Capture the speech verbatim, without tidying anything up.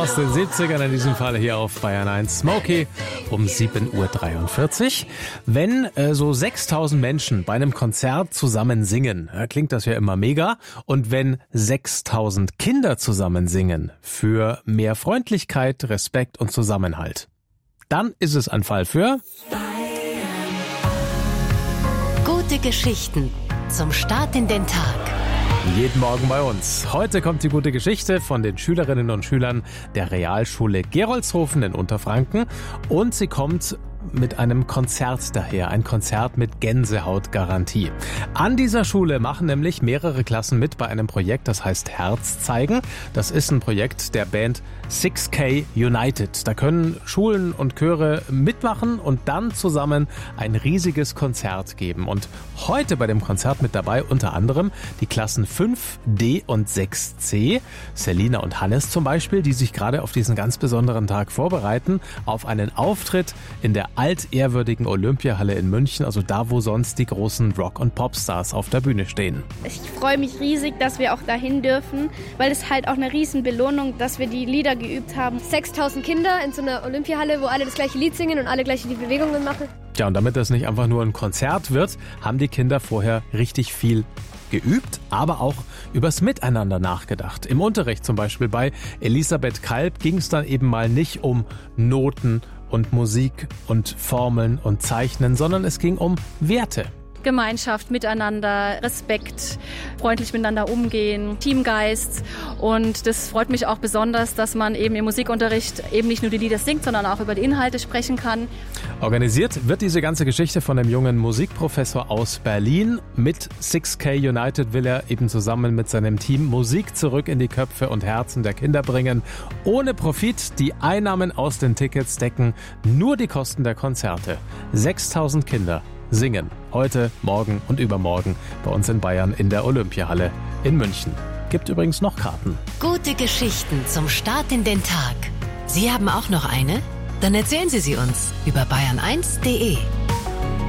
aus den siebzigern, in diesem Fall hier auf Bayern eins. Smokey um sieben Uhr dreiundvierzig. Wenn äh, so sechstausend Menschen bei einem Konzert zusammen singen, äh, klingt das ja immer mega. Und wenn sechstausend Kinder zusammen singen, für mehr Freundlichkeit, Respekt und Zusammenhalt, dann ist es ein Fall für Gute Geschichten zum Start in den Tag. Jeden Morgen bei uns. Heute kommt die gute Geschichte von den Schülerinnen und Schülern der Realschule Gerolzhofen in Unterfranken. Und sie kommt mit einem Konzert daher. Ein Konzert mit Gänsehautgarantie. An dieser Schule machen nämlich mehrere Klassen mit bei einem Projekt, das heißt Herz zeigen. Das ist ein Projekt der Band six K United. Da können Schulen und Chöre mitmachen und dann zusammen ein riesiges Konzert geben. Und heute bei dem Konzert mit dabei unter anderem die Klassen fünf D und sechs C. Selina und Hannes zum Beispiel, die sich gerade auf diesen ganz besonderen Tag vorbereiten, auf einen Auftritt in der altehrwürdigen Olympiahalle in München, also da, wo sonst die großen Rock- und Popstars auf der Bühne stehen. Ich freue mich riesig, dass wir auch dahin dürfen, weil es halt auch eine riesen Belohnung, dass wir die Lieder geübt haben. sechstausend Kinder in so einer Olympiahalle, wo alle das gleiche Lied singen und alle gleich die Bewegungen machen. Ja, und damit das nicht einfach nur ein Konzert wird, haben die Kinder vorher richtig viel geübt, aber auch übers Miteinander nachgedacht. Im Unterricht zum Beispiel bei Elisabeth Kalb ging es dann eben mal nicht um Noten und Musik und Formeln und Zeichnen, sondern es ging um Werte. Gemeinschaft, Miteinander, Respekt, freundlich miteinander umgehen, Teamgeist. Und das freut mich auch besonders, dass man eben im Musikunterricht eben nicht nur die Lieder singt, sondern auch über die Inhalte sprechen kann. Organisiert wird diese ganze Geschichte von einem jungen Musikprofessor aus Berlin. Mit six K United will er eben zusammen mit seinem Team Musik zurück in die Köpfe und Herzen der Kinder bringen. Ohne Profit, die Einnahmen aus den Tickets decken nur die Kosten der Konzerte. sechstausend Kinder singen heute, morgen und übermorgen bei uns in Bayern in der Olympiahalle in München. Gibt übrigens noch Karten. Gute Geschichten zum Start in den Tag. Sie haben auch noch eine? Dann erzählen Sie sie uns über bayern eins punkt de.